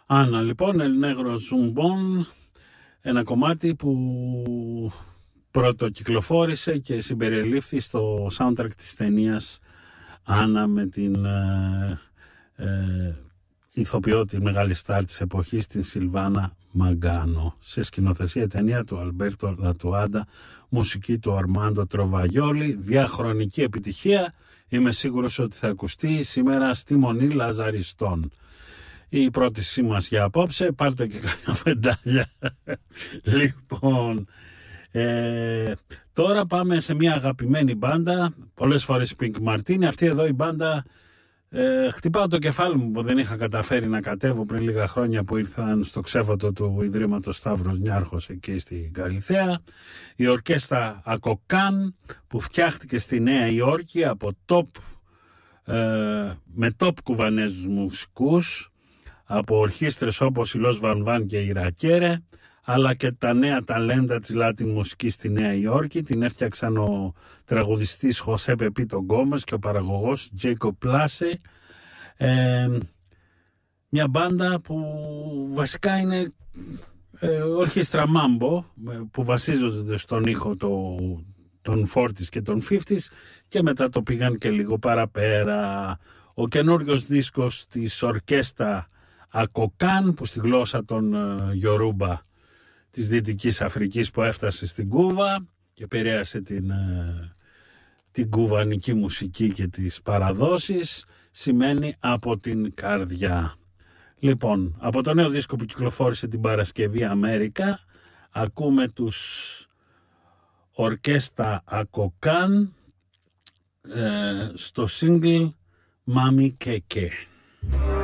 Άννα, λοιπόν, El Negro Zumbón, ένα κομμάτι που πρώτο κυκλοφόρησε και συμπεριλήφθη στο soundtrack της ταινίας Άννα με την ηθοποιό, τη μεγάλη στάρ της εποχής, την Σιλβάνα Μαγκάνο. Σε σκηνοθεσία ταινία του Αλμπέρτο Λατουάντα, μουσική του Αρμάντο Τροβαγιόλη, διαχρονική επιτυχία. Είμαι σίγουρος ότι θα ακουστεί σήμερα στη Μονή Λαζαριστών. Η πρότασή μας για απόψε, πάρτε και κάποια φεντάλια. Λοιπόν, τώρα πάμε σε μια αγαπημένη μπάντα, πολλές φορές Pink Martini. Αυτή εδώ η μπάντα, χτυπάω το κεφάλι μου που δεν είχα καταφέρει να κατέβω πριν λίγα χρόνια που ήρθαν στο ξέφωτο του Ιδρύματος Σταύρος Νιάρχος εκεί στην Καλιθέα. Η ορκέστα Ακοκάν που φτιάχτηκε στη Νέα Υόρκη από με top κουβανέζους μουσικούς, από ορχήστρες όπως η Los Van Van και η Ρακέρε, αλλά και τα νέα ταλέντα της Latin μουσικής στη Νέα Υόρκη. Την έφτιαξαν ο τραγουδιστής Χωσέ Πεπίτο Γκόμες και ο παραγωγός Jacob Place. Μια μπάντα που βασικά είναι ορχήστρα μάμπο, που βασίζονται στον ήχο των 40s και των 50s και μετά το πήγαν και λίγο παραπέρα. Ο καινούριος δίσκος της ορκέστα Ακοκάν, που στη γλώσσα των Γιορούμπα της Δυτικής Αφρικής που έφτασε στην Κούβα και επηρέασε την κουβανική μουσική και τις παραδόσεις, σημαίνει από την καρδιά. Λοιπόν, από το νέο δίσκο που κυκλοφόρησε την Παρασκευή Αμέρικα, ακούμε τους ορκέστα Ακοκάν στο single Mami Keke.